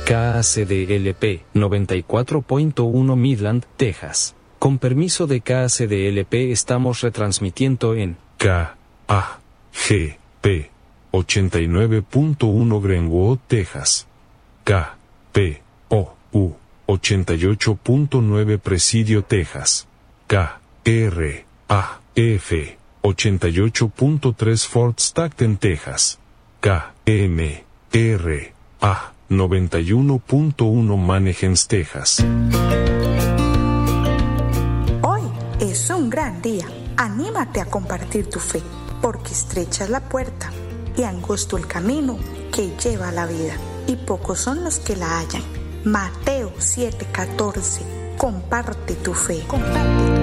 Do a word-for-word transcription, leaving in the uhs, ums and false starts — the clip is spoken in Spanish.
K A C D L P noventa y cuatro punto uno Midland, Texas. Con permiso de K A C D L P estamos retransmitiendo en K A G P ochenta y nueve punto uno Greenwood, Texas. K P O U ochenta y ocho punto nueve Presidio, Texas. K R A F ochenta y ocho punto tres Fort Stockton, Texas. K M R A noventa y uno punto uno Manhegens, Texas. Hoy es un gran día. Anímate a compartir tu fe, porque estrecha es la puerta y angosto el camino que lleva a la vida, y pocos son los que la hallan. Mateo siete catorce. Comparte tu fe. Comparte tu fe.